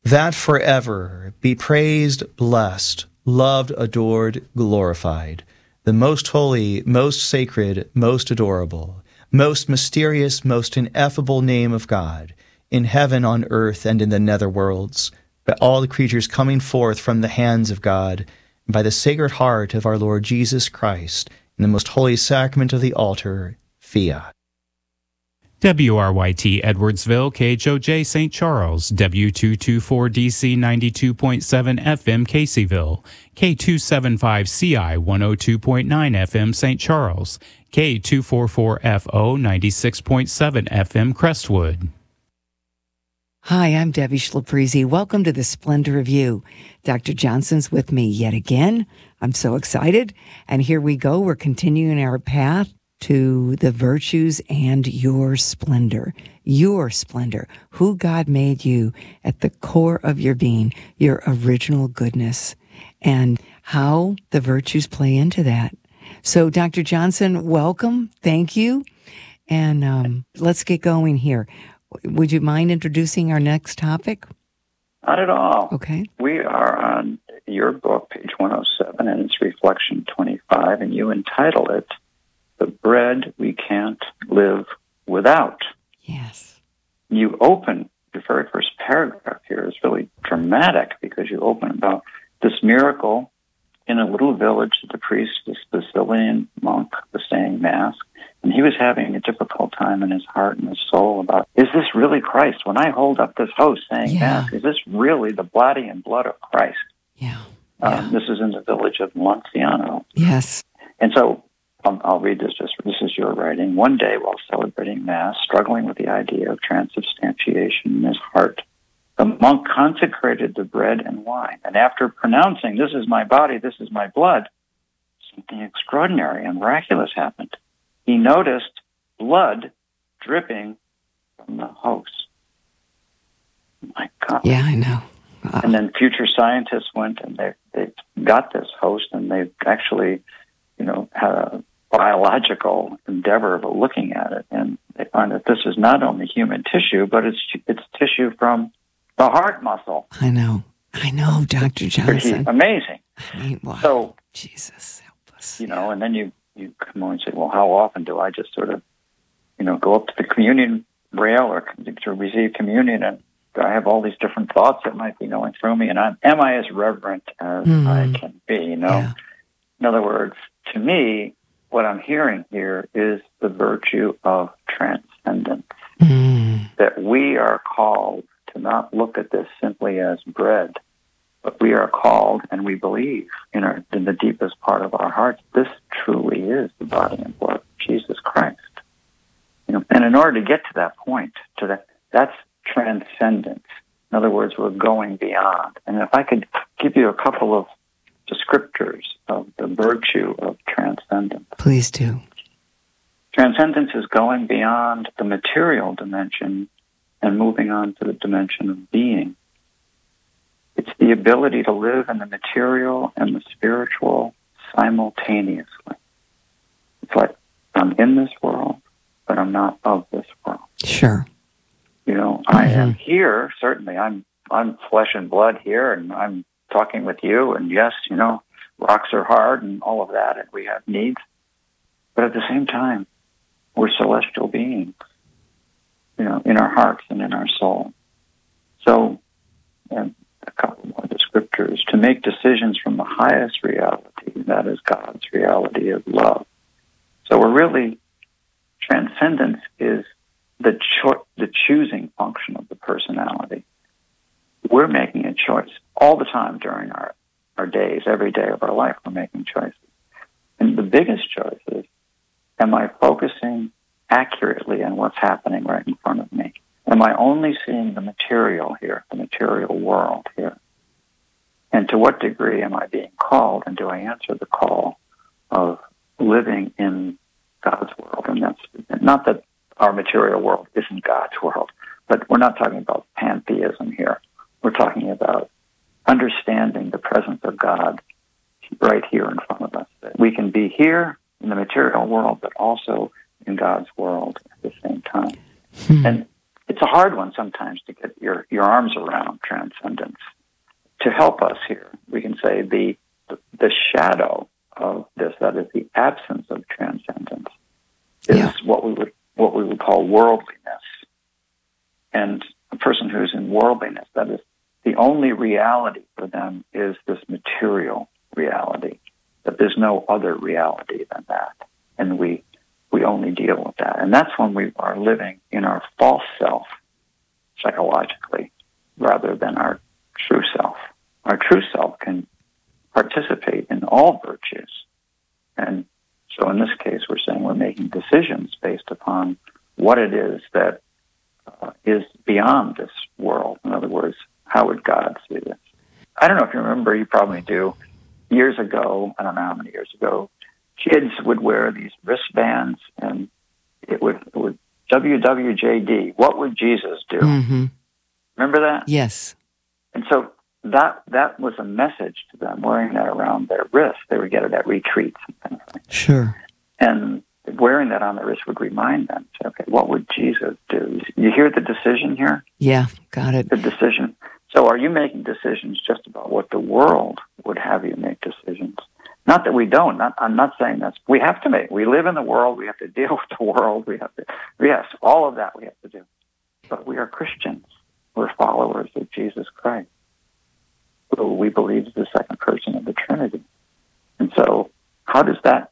that forever be praised, blessed, loved, adored, glorified, the most holy, most sacred, most adorable, most mysterious, most ineffable name of God, in heaven, on earth, and in the netherworlds, by all the creatures coming forth from the hands of God, and by the Sacred Heart of our Lord Jesus Christ, in the most holy sacrament of the altar, fiat. WRYT Edwardsville, KHOJ St. Charles, W224DC 92.7 FM Caseyville, K275CI 102.9 FM St. Charles, K244FO 96.7 FM Crestwood. Hi, I'm Debbie Schlaprizi. Welcome to the Splendor of You. Dr. Johnson's with me yet again. I'm so excited. And here we go. We're continuing our path to the virtues and your splendor, who God made you at the core of your being, your original goodness, and how the virtues play into that. So, Dr. Johnson, welcome. Thank you. And let's get going here. Would you mind introducing our next topic? Not at all. Okay. We are on your book, page 107, and it's Reflection 25, and you entitle it, The Bread We Can't Live Without. Yes. You open, your very first paragraph here is really dramatic because you open about this miracle in a little village that the priest, this Basilian monk, was saying Mass, and he was having a difficult time in his heart and his soul about, is this really Christ? When I hold up this host saying Mass, is this really the body and blood of Christ? Yeah. This is in the village of Lanciano. Yes. And so I'll read this. This is your writing. One day, while celebrating Mass, struggling with the idea of transubstantiation in his heart, the monk consecrated the bread and wine. And after pronouncing, "This is my body, this is my blood," something extraordinary and miraculous happened. He noticed blood dripping from the host. My God. Yeah, I know. And then future scientists went and they got this host, and they've actually, had a biological endeavor of looking at it, and they find that this is not only human tissue, but it's tissue from the heart muscle. I know, Dr. Johnson. Pretty amazing. I mean, wow. So, Jesus, help us. And then you come on and say, well, how often do I just sort of, go up to the communion rail or to receive communion, and I have all these different thoughts that might be going through me, and am I as reverent as I can be, Yeah. In other words, to me, what I'm hearing here is the virtue of transcendence, that we are called to not look at this simply as bread, but we are called, and we believe in the deepest part of our hearts, this truly is the body and blood of Jesus Christ. And in order to get to that point, that's transcendence. In other words, we're going beyond. And if I could give you a couple of descriptors of the virtue of transcendence. Please do. Transcendence is going beyond the material dimension and moving on to the dimension of being. It's the ability to live in the material and the spiritual simultaneously. It's like I'm in this world, but I'm not of this world. Sure. I am here, certainly. I'm flesh and blood here, and I'm talking with you, and yes, rocks are hard and all of that, and we have needs. But at the same time, we're celestial beings, in our hearts and in our soul. So, and a couple more descriptors, to make decisions from the highest reality, that is God's reality of love. So transcendence is the choosing function of the personality. We're making a choice all the time during our days, every day of our life, we're making choices. And the biggest choice is, am I focusing accurately on what's happening right in front of me? Am I only seeing the material here, the material world here? And to what degree am I being called, and do I answer the call of living in God's world? And that's not that our material world isn't God's world, but we're not talking about pantheism here. We're talking about understanding the presence of God right here in front of us. That we can be here in the material world, but also in God's world at the same time. And it's a hard one sometimes to get your arms around transcendence. To help us here, we can say the shadow of this, that is the absence of transcendence, is what we would call worldliness. And a person who's in worldliness, that is the only reality for them is this material reality, that there's no other reality than that. And we only deal with that. And that's when we are living in our false self, psychologically, rather than our true self. Our true self can participate in all virtues. And so in this case, we're saying we're making decisions based upon what it is that is beyond this world. In other words, how would God see this? I don't know if you remember, you probably do. Years ago, I don't know how many years ago, kids would wear these wristbands, and it would WWJD, what would Jesus do? Mm-hmm. Remember that? Yes. And so that was a message to them, wearing that around their wrist. They would get it at retreats and things like that. Sure. And wearing that on their wrist would remind them, say, okay, what would Jesus do? You hear the decision here? Yeah, got it. The decision. So are you making decisions just about what the world would have you make decisions? Not that we don't. I'm not saying that's... We have to make. We live in the world. We have to deal with the world. We have to... Yes, all of that we have to do. But we are Christians. We're followers of Jesus Christ, who we believe is the second person of the Trinity. And so how does that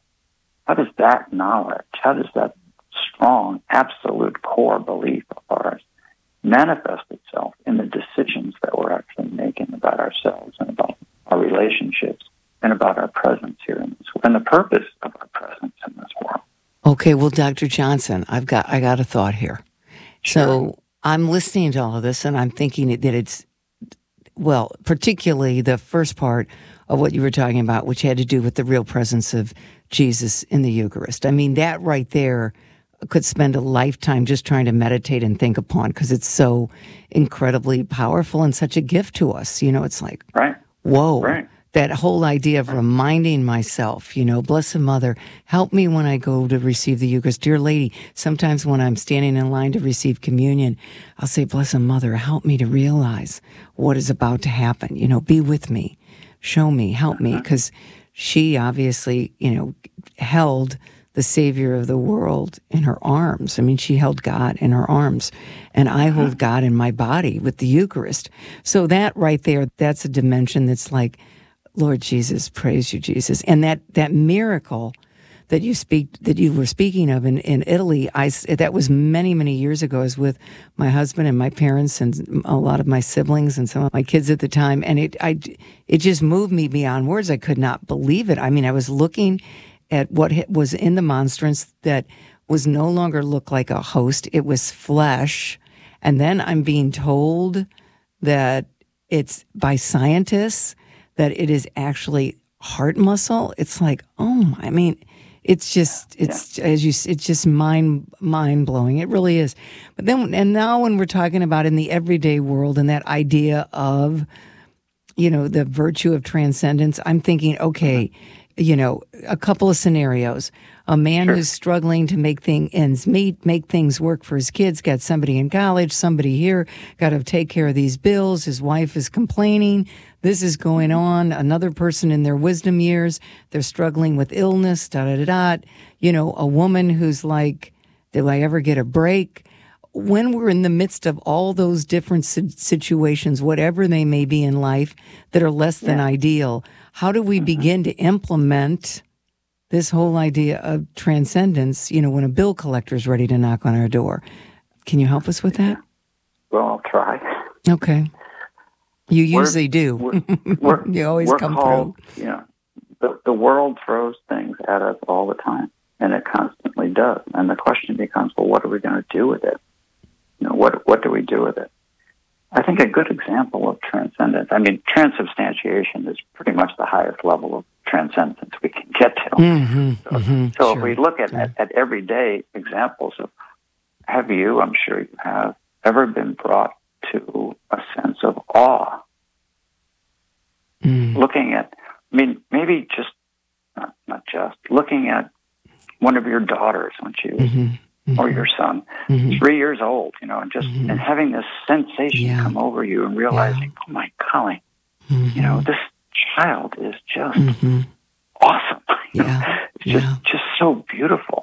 knowledge, how does that strong, absolute core belief of ours manifest itself in the decisions that we're actually making about ourselves and about our relationships and about our presence here in this world, and the purpose of our presence in this world? Okay, well, Dr. Johnson, I got a thought here. Sure. So I'm listening to all of this, and I'm thinking that it's, well, particularly the first part of what you were talking about, which had to do with the real presence of Jesus in the Eucharist. I mean, that right there could spend a lifetime just trying to meditate and think upon, because it's so incredibly powerful and such a gift to us. You know, it's like, Right. whoa. Right. That whole idea of reminding myself, you know, Blessed Mother, help me when I go to receive the Eucharist. Dear Lady, sometimes when I'm standing in line to receive communion, I'll say, Blessed Mother, help me to realize what is about to happen. You know, be with me, show me, help me. Because she obviously, you know, held the Savior of the world in her arms. I mean, she held God in her arms, and I hold God in my body with the Eucharist. So that right there, that's a dimension that's like, Lord Jesus, praise you, Jesus. And that miracle that you were speaking of in Italy, that was many, many years ago. I was with my husband and my parents and a lot of my siblings and some of my kids at the time, and it just moved me beyond words. I could not believe it. I mean, I was looking at what was in the monstrance that was no longer looked like a host. It was flesh. And then I'm being told that it's by scientists that it is actually heart muscle. It's like, I mean, it's just, it's just mind blowing. It really is. But then, and now when we're talking about in the everyday world and that idea of, you know, the virtue of transcendence, I'm thinking, okay, you know, a couple of scenarios. A man who's struggling to make ends meet, make things work for his kids, got somebody in college, somebody here, got to take care of these bills. His wife is complaining. This is going on. Another person in their wisdom years, they're struggling with illness, You know, a woman who's like, do I ever get a break? When we're in the midst of all those different situations, whatever they may be in life, that are less than ideal, how do we begin to implement this whole idea of transcendence, you know, when a bill collector is ready to knock on our door? Can you help us with that? Well, I'll try. Okay. You usually do. You always come through. You know, the world throws things at us all the time, and it constantly does. And the question becomes, well, what are we going to do with it? You know, what do we do with it? I think a good example of transcendence, I mean, transubstantiation is pretty much the highest level of transcendence we can get to. So if we look at everyday examples of, have you, I'm sure you have, ever been brought to a sense of awe? Looking at, I mean, maybe just, not just, looking at one of your daughters when she was or your son, 3 years old, and just and having this sensation come over you and realizing, oh my golly, this child is just awesome. It's just so beautiful.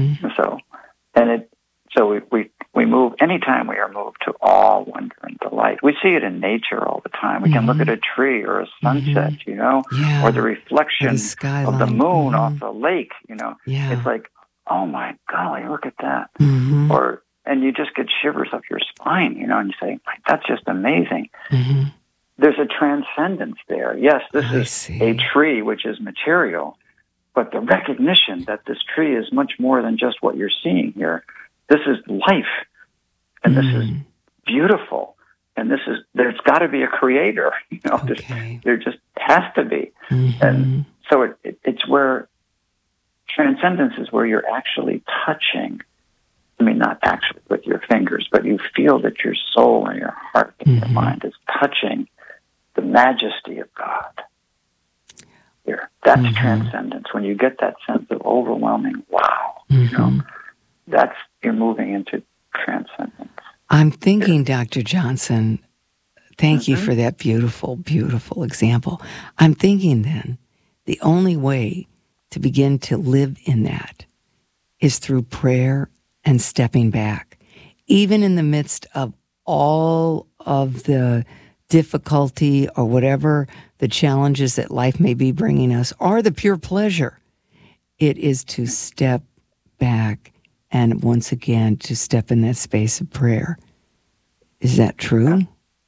So we move anytime we are moved to awe, wonder, and delight. We see it in nature all the time. We can look at a tree or a sunset, or the reflection of the moon off the lake. It's like, oh my golly, look at that. And you just get shivers up your spine, and you say, that's just amazing. There's a transcendence there. Yes, this is a tree, which is material, but the recognition that this tree is much more than just what you're seeing here. This is life, and this is beautiful, and there's got to be a creator, there just has to be. And so it's where transcendence is where you're actually touching, not actually with your fingers, but you feel that your soul and your heart and your mind is touching the majesty of God. Here, that's transcendence. When you get that sense of overwhelming wow, you're moving into transcendence. I'm thinking, Dr. Johnson, thank you for that beautiful, beautiful example. I'm thinking then the only way to begin to live in that is through prayer and stepping back. Even in the midst of all of the difficulty or whatever the challenges that life may be bringing us, or the pure pleasure, it is to step back and once again to step in that space of prayer. Is that true?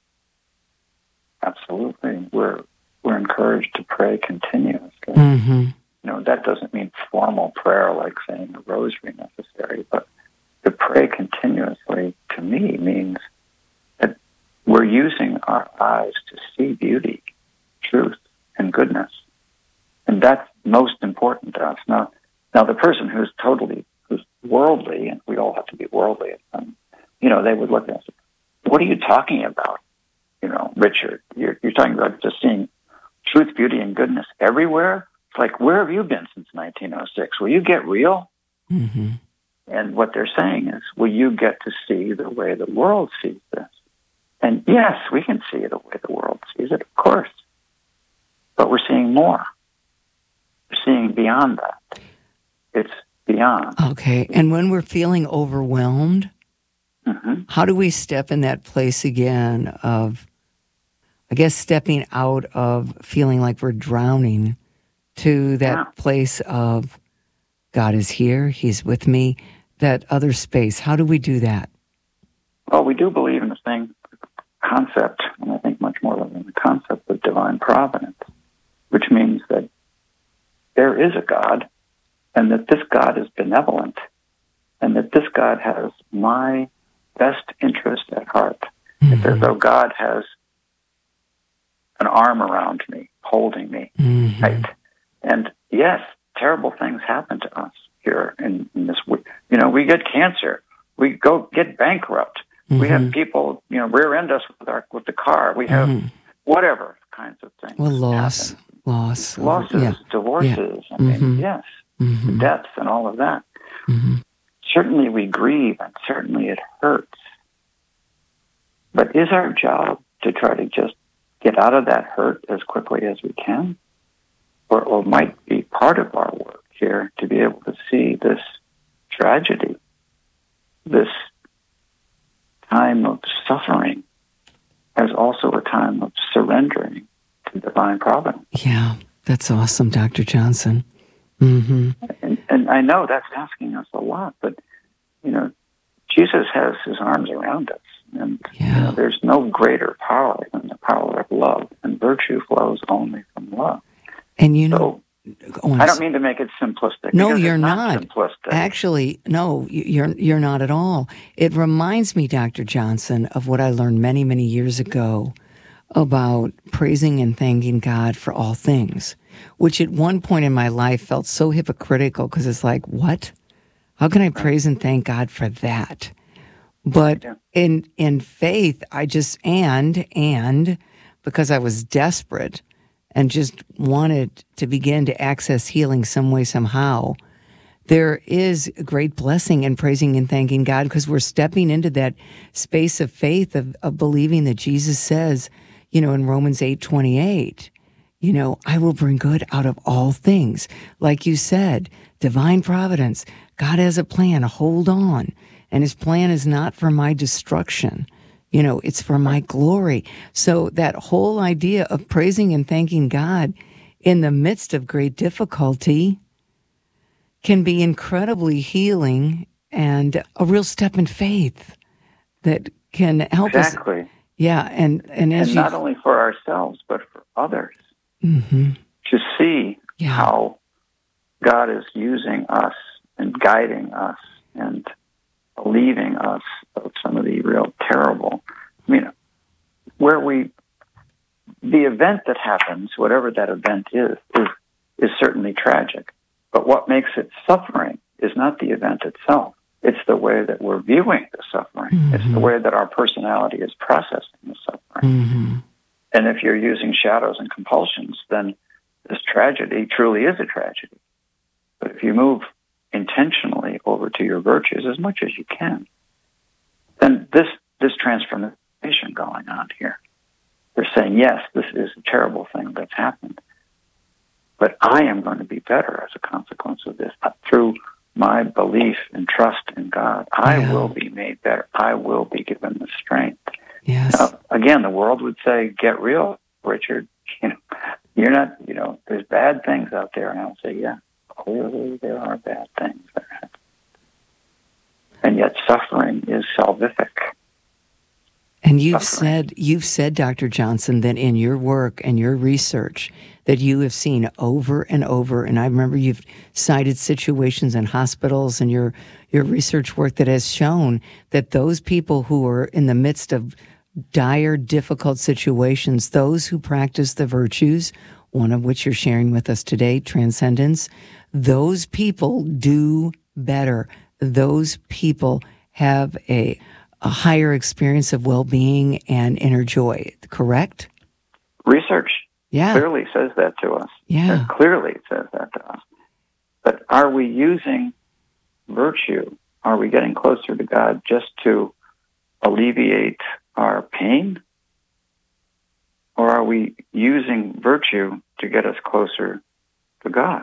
Absolutely. We're encouraged to pray continuously. That doesn't mean formal prayer like saying a rosary necessary, but to pray continuously to me means that we're using our eyes to see beauty, truth, and goodness. And that's most important to us. Now the person who's worldly, and we all have to be worldly, they would look at us, what are you talking about? Richard, you're talking about just seeing truth, beauty, and goodness everywhere? It's like, where have you been since 1906? Will you get real? And what they're saying is, will you get to see the way the world sees this? And yes, we can see it the way the world sees it, of course. But we're seeing more. We're seeing beyond that. It's beyond. Okay. And when we're feeling overwhelmed, how do we step in that place again of, stepping out of feeling like we're drowning to that place of God is here, He's with me, that other space? How do we do that? Well, we do believe in the same concept, and I think much more than the concept of divine providence, which means that there is a God, and that this God is benevolent, and that this God has my best interest at heart. It's as though God has an arm around me, holding me tight. And yes, terrible things happen to us here in this. We get cancer. We go get bankrupt. We have people, rear end us with the car. We have whatever kinds of things. Well, losses, divorces. Yes, deaths, and all of that. Certainly, we grieve, and certainly it hurts. But is our job to try to just get out of that hurt as quickly as we can? Or might be part of our work here to be able to see this tragedy, this time of suffering, as also a time of surrendering to divine providence. Yeah, that's awesome, Dr. Johnson. And I know that's asking us a lot, but, Jesus has his arms around us. And there's no greater power than the power of love, and virtue flows only from love. And I don't mean to make it simplistic. No, you're not. Simplistic. Actually, no, you're not at all. It reminds me, Dr. Johnson, of what I learned many, many years ago about praising and thanking God for all things, which at one point in my life felt so hypocritical because it's like, what? How can I praise and thank God for that? But in faith, I just, and because I was desperate and just wanted to begin to access healing some way, somehow, there is a great blessing in praising and thanking God because we're stepping into that space of faith of believing that Jesus says, in Romans 8:28, I will bring good out of all things. Like you said, divine providence. God has a plan. Hold on. And his plan is not for my destruction. It's for my glory. So that whole idea of praising and thanking God in the midst of great difficulty can be incredibly healing and a real step in faith that can help us. Exactly. Yeah, and as not only for ourselves, but for others. Mm-hmm. To see how God is using us and guiding us and relieving us of some of the real terrible, the event that happens, whatever that event is certainly tragic. But what makes it suffering is not the event itself. It's the way that we're viewing the suffering. Mm-hmm. It's the way that our personality is processing the suffering. Mm-hmm. And if you're using shadows and compulsions, then this tragedy truly is a tragedy. But if you move intentionally over to your virtues as much as you can, then this transformation going on here. They're saying, yes, this is a terrible thing that's happened, but I am going to be better as a consequence of this. Through my belief and trust in God, I will be made better. I will be given the strength. Yes. Now, again, the world would say, get real, Richard. You're not, there's bad things out there. And I'll say, yeah, clearly there are bad things that are happening. And yet suffering is salvific. And you've said, Dr. Johnson, that in your work and your research that you have seen over and over, and I remember you've cited situations in hospitals and your research work that has shown that those people who are in the midst of dire, difficult situations, those who practice the virtues, one of which you're sharing with us today, transcendence, those people do better. Those people have a higher experience of well-being and inner joy, correct? Research clearly says that to us. Yeah. It clearly says that to us. But are we using virtue? Are we getting closer to God just to alleviate our pain? Or are we using virtue to get us closer to God?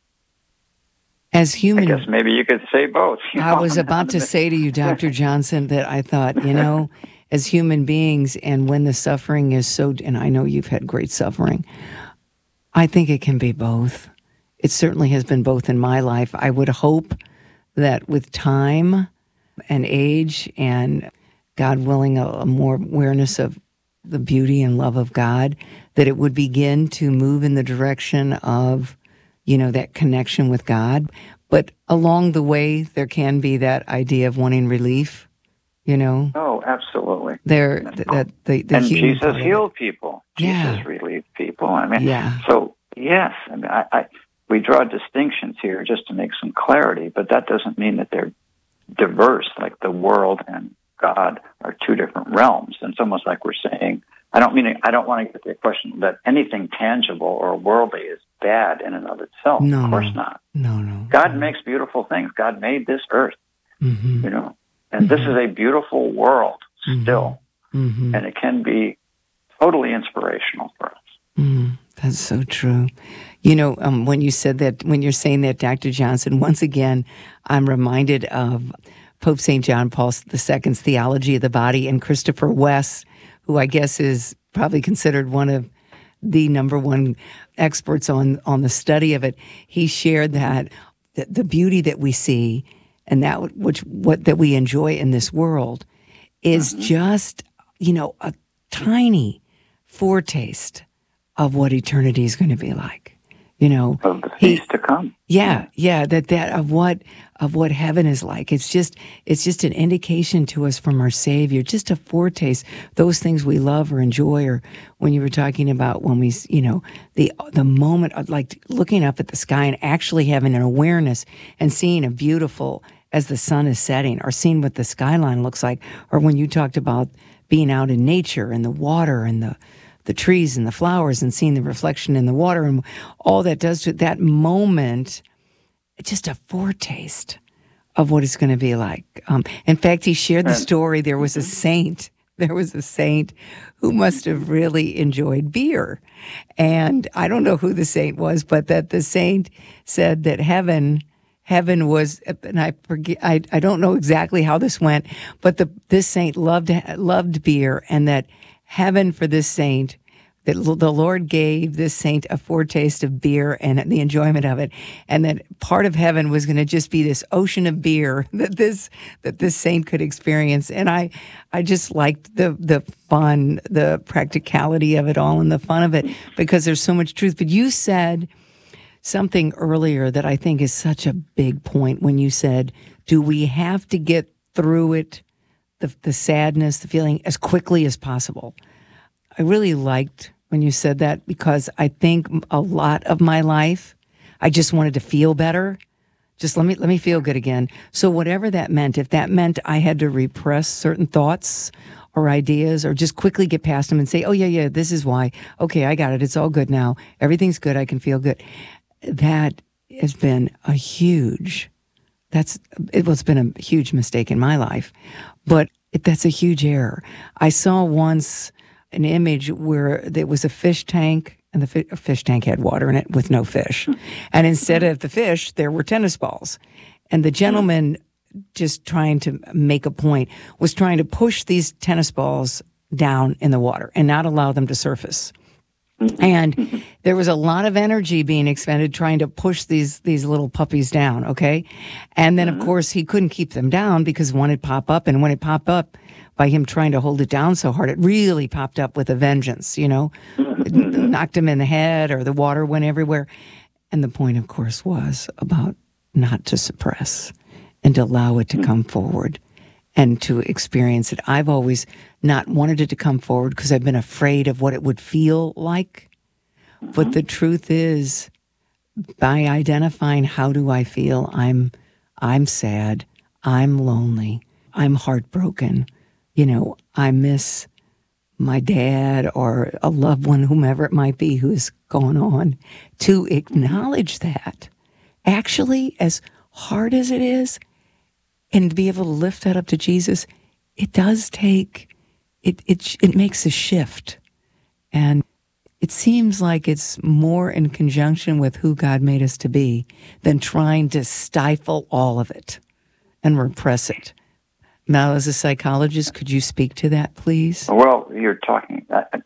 As human, I guess maybe you could say both. I was about to say to you, Dr. Johnson, that I thought, as human beings, and when the suffering is so, and I know you've had great suffering, I think it can be both. It certainly has been both in my life. I would hope that with time and age and, God willing, a more awareness of the beauty and love of God, that it would begin to move in the direction of, that connection with God. But along the way, there can be that idea of wanting relief, Oh, absolutely. And Jesus healed people. Jesus relieved people. So, yes, we draw distinctions here just to make some clarity, but that doesn't mean that they're diverse, like the world and God are two different realms. And it's almost like we're saying, I don't want to get the question that anything tangible or worldly is bad in and of itself. No, of course not. No. God makes beautiful things. God made this earth, mm-hmm. And this is a beautiful world still. Mm-hmm. And it can be totally inspirational for us. That's so true. When you said that, when you're saying that, Dr. Johnson, once again, I'm reminded of Pope St. John Paul II's Theology of the Body, and Christopher West, who I guess is probably considered one of the number one experts on the study of it. He shared that the beauty that we see and that we enjoy in this world is just, a tiny foretaste of what eternity is going to be like. Of the feast to come. Yeah, that of what heaven is like. It's just an indication to us from our Savior, just a foretaste. Those things we love or enjoy, or when you were talking about when we, the moment of like looking up at the sky and actually having an awareness and seeing a beautiful as the sun is setting, or seeing what the skyline looks like, or when you talked about being out in nature and the water and the trees and the flowers and seeing the reflection in the water and all that does to that moment just a foretaste of what it's going to be like. In fact, he shared the story. There was a saint who must have really enjoyed beer. And I don't know who the saint was, but that the saint said that heaven was, and I forget, I don't know exactly how this went, but this saint loved beer, and that heaven for this saint, that the Lord gave this saint a foretaste of beer and the enjoyment of it, and that part of heaven was going to just be this ocean of beer that this saint could experience. And I just liked the fun, the practicality of it all, and the fun of it, because there's so much truth. But you said something earlier that I think is such a big point when you said, do we have to get through it, the sadness, the feeling, as quickly as possible? I really liked when you said that, because I think a lot of my life, I just wanted to feel better. Just let me feel good again. So whatever that meant, if that meant I had to repress certain thoughts or ideas, or just quickly get past them and say, oh yeah, this is why. Okay, I got it. It's all good now. Everything's good. I can feel good. That has been it's been a huge mistake in my life, but that's a huge error. I saw once an image where there was a fish tank, and the fish tank had water in it with no fish. And instead of the fish, there were tennis balls. And the gentleman, just trying to make a point, was trying to push these tennis balls down in the water and not allow them to surface. And there was a lot of energy being expended trying to push these little puppies down, okay? And then, of course, he couldn't keep them down because one would pop up, and when it popped up, by him trying to hold it down so hard, it really popped up with a vengeance, It knocked him in the head, or the water went everywhere. And the point, of course, was about not to suppress and to allow it to come forward and to experience it. I've always not wanted it to come forward because I've been afraid of what it would feel like. But the truth is, by identifying how do I feel, I'm sad, I'm lonely, I'm heartbroken, I miss my dad or a loved one, whomever it might be, who's going on, to acknowledge that, actually, as hard as it is, and to be able to lift that up to Jesus, it does take, it makes a shift. And it seems like it's more in conjunction with who God made us to be than trying to stifle all of it and repress it. Now, as a psychologist, could you speak to that, please? Well, you're talking the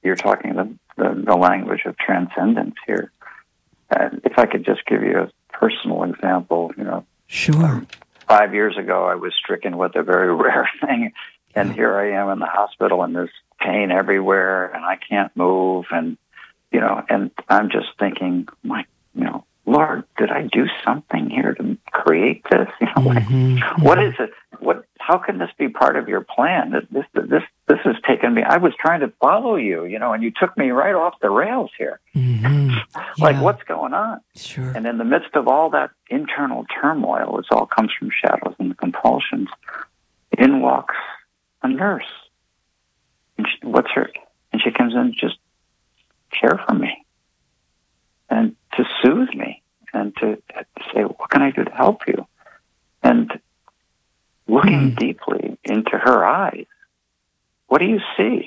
language of transcendence here. If I could just give you a personal example, Sure. 5 years ago, I was stricken with a very rare thing, and here I am in the hospital, and there's pain everywhere, and I can't move, and and I'm just thinking, Lord, did I do something here to create this? What is it? How can this be part of your plan? This has taken me. I was trying to follow you, and you took me right off the rails here. Like, what's going on? Sure. And in the midst of all that internal turmoil, it all comes from shadows and compulsions. In walks a nurse, and she comes in to just care for me and to soothe me and to say, what can I do to help you? And looking deeply into her eyes, what do you see?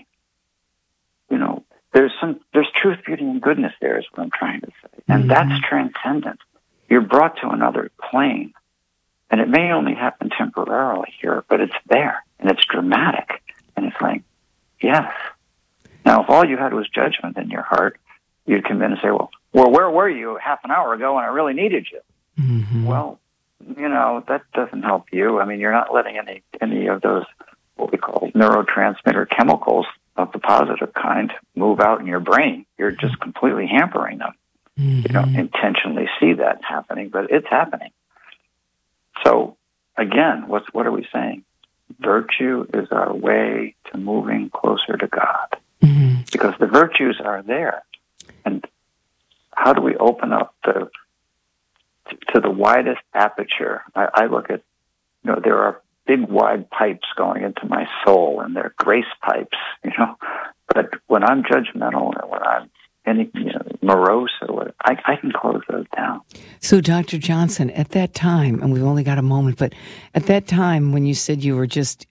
There's truth, beauty, and goodness there is what I'm trying to say. And that's transcendence. You're brought to another plane. And it may only happen temporarily here, but it's there. And it's dramatic. And it's like, yes. Now, if all you had was judgment in your heart, you'd come in and say, well, where were you half an hour ago when I really needed you? Well, that doesn't help you. I mean, you're not letting any of those, what we call neurotransmitter chemicals of the positive kind, move out in your brain. You're just completely hampering them. You don't intentionally see that happening, but it's happening. So, again, what are we saying? Virtue is our way to moving closer to God. Because the virtues are there. And how do we open up to the widest aperture? I look at, there are big wide pipes going into my soul, and they're grace pipes, But when I'm judgmental, or when I'm any morose or whatever, I can close those down. So, Dr. Johnson, at that time, and we've only got a moment, but at that time when you said you were just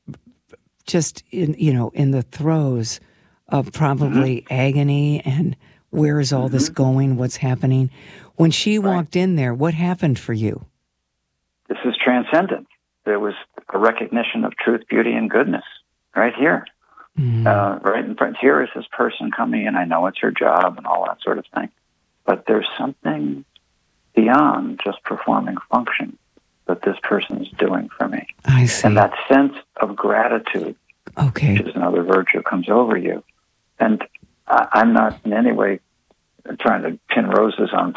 in in the throes of probably agony and where is all this going, what's happening, when she walked in there, what happened for you? This is transcendent. There was a recognition of truth, beauty, and goodness right here. Right in front. Here is this person coming in. I know it's her job and all that sort of thing. But there's something beyond just performing function that this person is doing for me. I see. And that sense of gratitude, which is another virtue, comes over you. And I'm not in any way trying to pin roses on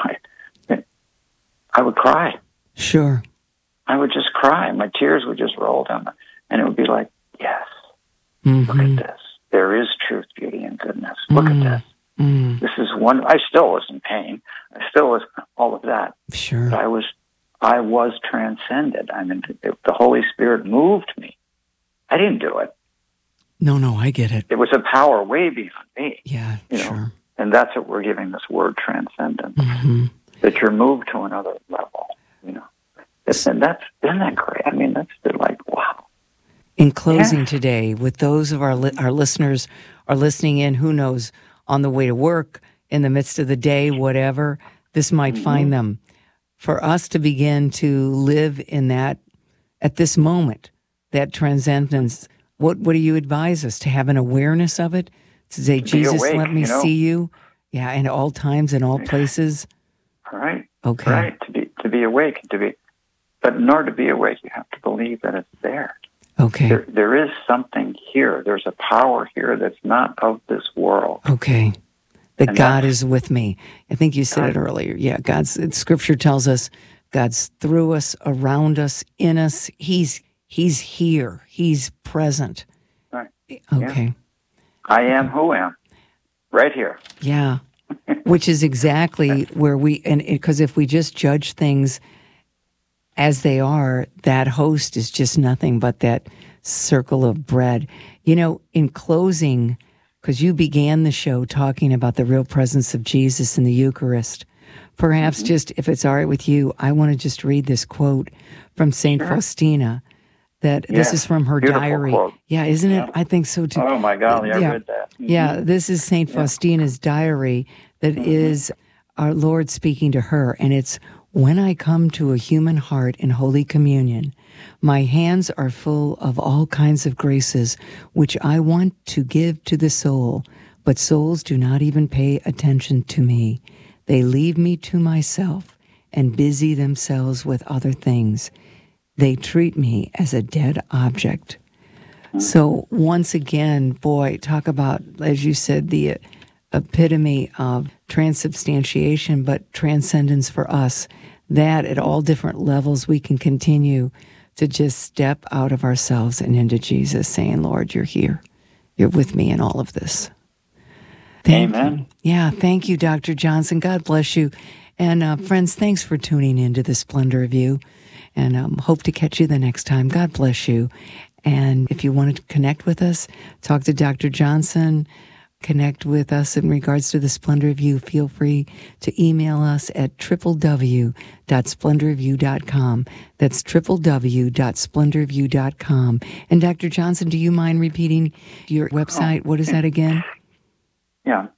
I would cry. Sure. I would just cry. My tears would just roll down. And it would be like, yes. Look at this. There is truth, beauty, and goodness. Look at this. This is one. I still was in pain. I still was all of that. Sure. But I was transcended. I mean, the Holy Spirit moved me. I didn't do it. No, I get it. It was a power way beyond me. Yeah, sure. And that's what we're giving this word, transcendence. That you're moved to another level. And isn't that great? I mean, that's like, wow. In closing today, with those of our listeners are listening in, who knows, on the way to work, in the midst of the day, whatever, this might find them. For us to begin to live in that, at this moment, that transcendence, what do you advise us? To have an awareness of it? To say, Jesus, awake, let me see you? Yeah, in all times, in all places? Right. Okay. Right, to be awake, but in order to be awake, you have to believe that it's there. Okay. There is something here. There's a power here that's not of this world. Okay. That God is with me. I think you said it earlier. Yeah, Scripture tells us God's through us, around us, in us. He's here. He's present. Right. Okay. Yeah. I am who am. Right here. Yeah. Which is exactly where because if we just judge things as they are, that host is just nothing but that circle of bread. In closing, because you began the show talking about the real presence of Jesus in the Eucharist, perhaps just, if it's all right with you, I want to just read this quote from St. Faustina. This is from her diary. Quote. Yeah, isn't it? I think so too. Oh my golly, I read that. Yeah, this is St. Faustina's diary that is our Lord speaking to her, and it's, when I come to a human heart in Holy Communion, my hands are full of all kinds of graces which I want to give to the soul, but souls do not even pay attention to me. They leave me to myself and busy themselves with other things. They treat me as a dead object. So once again, boy, talk about, as you said, the epitome of transubstantiation, but transcendence for us, that at all different levels we can continue to just step out of ourselves and into Jesus, saying, Lord, you're here. You're with me in all of this. Amen. Yeah, thank you, Dr. Johnson. God bless you. And friends, thanks for tuning in to The Splendor of You. And hope to catch you the next time. God bless you. And if you want to connect with us, talk to Dr. Johnson, connect with us in regards to The Splendor of You, feel free to email us at www.splendorofyou.com. That's www.splendorofyou.com. And Dr. Johnson, do you mind repeating your website? What is that again? Yeah,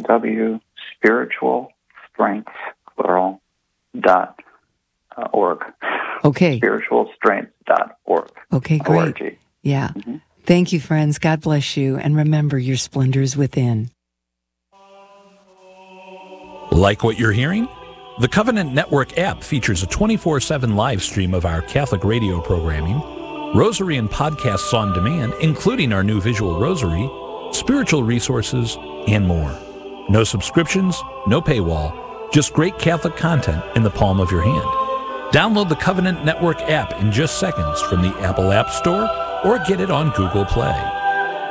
www.spiritualstrength.org. Okay. Spiritualstrength.org. Okay, great. O-R-G. Yeah. Thank you, friends. God bless you. And remember, your splendor is within. Like what you're hearing? The Covenant Network app features a 24/7 live stream of our Catholic radio programming, rosary and podcasts on demand, including our new visual rosary, spiritual resources, and more. No subscriptions, no paywall, just great Catholic content in the palm of your hand. Download the Covenant Network app in just seconds from the Apple App Store or get it on Google Play.